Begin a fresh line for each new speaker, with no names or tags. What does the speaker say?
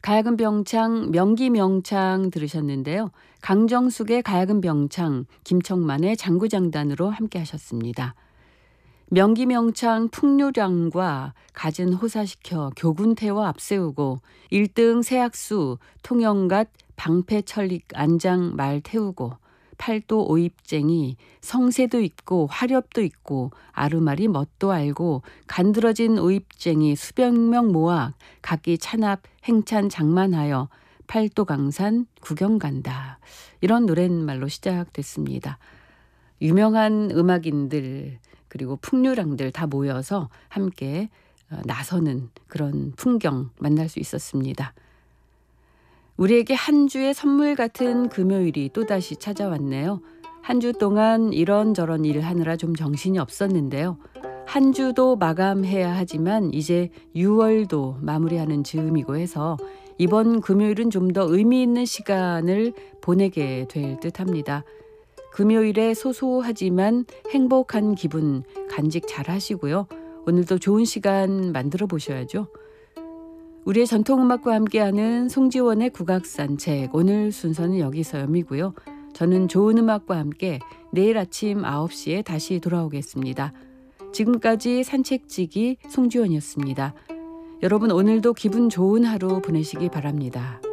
가야금 병창, 명기 명창 들으셨는데요. 강정숙의 가야금 병창, 김청만의 장구장단으로 함께 하셨습니다. 명기 명창 풍류량과 갖은 호사시켜 교군태와 앞세우고 1등 세악수 통영갓 방패천릭 안장 말 태우고 팔도 오입쟁이 성새도 있고 화렵도 있고 아르마리 멋도 알고 간드러진 오입쟁이 수백 명 모아 각기 찬압 행찬 장만하여 팔도 강산 구경 간다. 이런 노랫말로 시작됐습니다. 유명한 음악인들 그리고 풍류랑들 다 모여서 함께 나서는 그런 풍경 만날 수 있었습니다. 우리에게 한 주의 선물 같은 금요일이 또다시 찾아왔네요. 한 주 동안 이런저런 일 하느라 좀 정신이 없었는데요. 한 주도 마감해야 하지만 이제 6월도 마무리하는 즈음이고 해서 이번 금요일은 좀 더 의미 있는 시간을 보내게 될 듯합니다. 금요일에 소소하지만 행복한 기분 간직 잘 하시고요. 오늘도 좋은 시간 만들어 보셔야죠. 우리의 전통음악과 함께하는 송지원의 국악산책, 오늘 순서는 여기서 여미고요. 저는 좋은 음악과 함께 내일 아침 9시에 다시 돌아오겠습니다. 지금까지 산책지기 송지원이었습니다. 여러분 오늘도 기분 좋은 하루 보내시기 바랍니다.